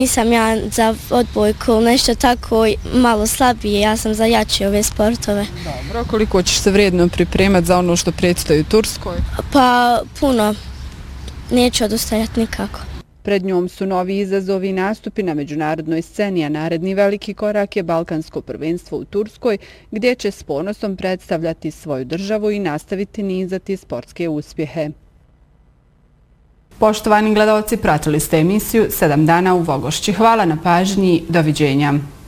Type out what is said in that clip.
Nisam ja za odbojku, nešto tako malo slabije, ja sam za jače ove sportove. Dobro, koliko ćeš se vrijedno pripremati za ono što predstoji u Turskoj? Pa puno, neću odustajati nikako. Pred njom su novi izazovi i nastupi na međunarodnoj sceni, a naredni veliki korak je Balkansko prvenstvo u Turskoj, gdje će s ponosom predstavljati svoju državu i nastaviti nizati sportske uspjehe. Poštovani gledalci, pratili ste emisiju 7 dana u Vogošći. Hvala na pažnji, doviđenja.